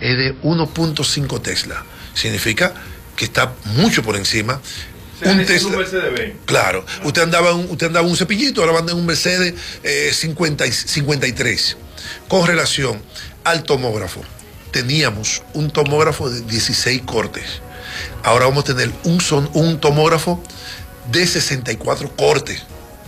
es de 1.5 Tesla. Significa que está mucho por encima. Un Tesla, Mercedes-Benz. Claro, usted andaba un cepillito, ahora anda en un Mercedes 53. Con relación al tomógrafo, teníamos un tomógrafo de 16 cortes. Ahora vamos a tener un tomógrafo de 64 cortes.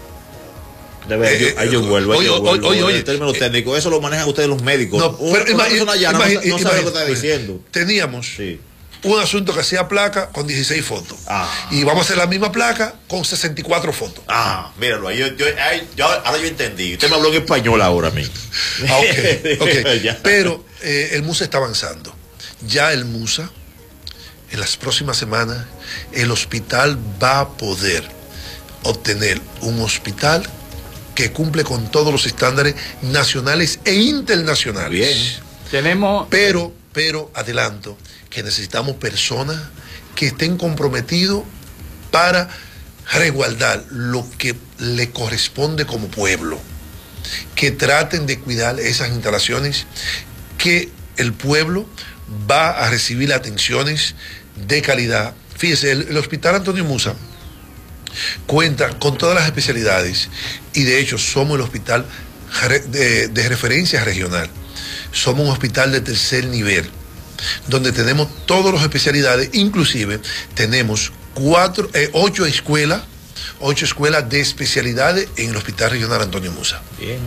Yo vuelvo. Oye, en términos técnicos, eso lo manejan ustedes los médicos. No, pero una persona ya no sabe lo que está diciendo. Teníamos un asunto que hacía placa con 16 fotos. Y vamos a hacer la misma placa con 64 fotos. Míralo, ahora yo entendí. Usted me habló en español ahora mismo. Okay. Pero el MUSA está avanzando. Ya el MUSA, en las próximas semanas, el hospital va a poder obtener un hospital que cumple con todos los estándares nacionales e internacionales. Bien. Tenemos... Pero adelanto, que necesitamos personas que estén comprometidos para resguardar lo que le corresponde como pueblo, que traten de cuidar esas instalaciones, que el pueblo va a recibir atenciones de calidad. Fíjese, el Hospital Antonio Musa cuenta con todas las especialidades y de hecho somos el hospital de referencia regional. Somos un hospital de tercer nivel, donde tenemos todas las especialidades, inclusive tenemos 8 escuelas de especialidades en el Hospital Regional Antonio Musa. Bien.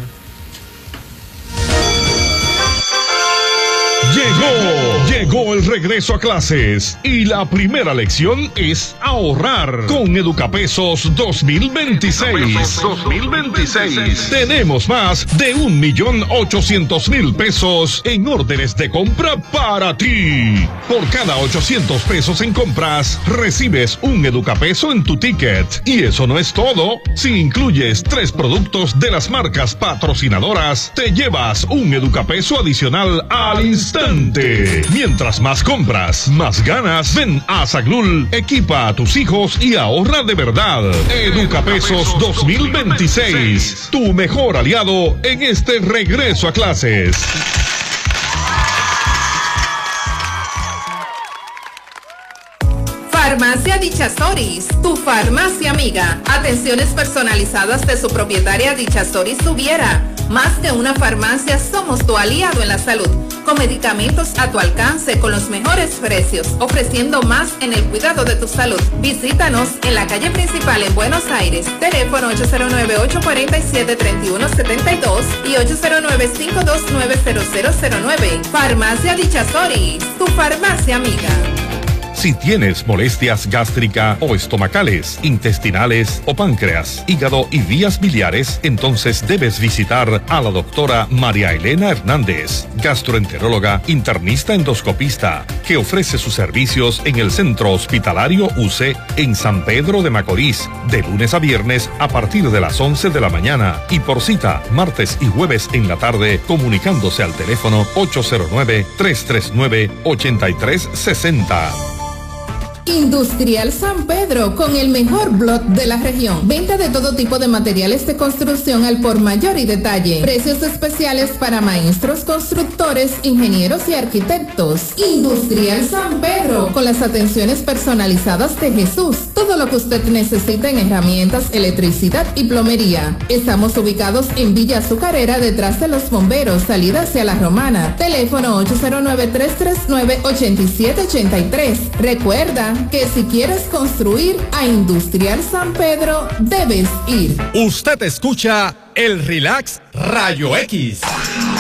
Llegó el regreso a clases y la primera lección es ahorrar con Educapesos 2026. Tenemos más de 1.800.000 pesos en órdenes de compra para ti. Por cada 800 pesos en compras, recibes un Educapeso en tu ticket. Y eso no es todo. Si incluyes 3 productos de las marcas patrocinadoras, te llevas un Educapeso adicional al instante. Mientras más compras, más ganas. Ven a Saglul, equipa a tus hijos y ahorra de verdad. Educapesos 2026, tu mejor aliado en este regreso a clases. Farmacia Dicha Soris, tu farmacia amiga. Atenciones personalizadas de su propietaria Dicha Soris Tuviera. Más que una farmacia, somos tu aliado en la salud. Con medicamentos a tu alcance, con los mejores precios, ofreciendo más en el cuidado de tu salud. Visítanos en la calle principal en Buenos Aires. Teléfono 809-847-3172 y 809-529-0009. Farmacia Dicha Soris, tu farmacia amiga. Si tienes molestias gástricas o estomacales, intestinales o páncreas, hígado y vías biliares, entonces debes visitar a la doctora María Elena Hernández, gastroenteróloga, internista endoscopista, que ofrece sus servicios en el Centro Hospitalario UCE en San Pedro de Macorís, de lunes a viernes a partir de las 11 de la mañana y por cita martes y jueves en la tarde, comunicándose al teléfono 809-339-8360. Industrial San Pedro, con el mejor blog de la región. Venta de todo tipo de materiales de construcción al por mayor y detalle. Precios especiales para maestros, constructores, ingenieros y arquitectos. Industrial San Pedro, con las atenciones personalizadas de Jesús. Todo lo que usted necesita en herramientas, electricidad y plomería. Estamos ubicados en Villa Azucarera, detrás de los bomberos, salida hacia La Romana. Teléfono 809-339-8783. Recuerda que si quieres construir a Industrial San Pedro, debes ir. Usted escucha el Relax Rayo X.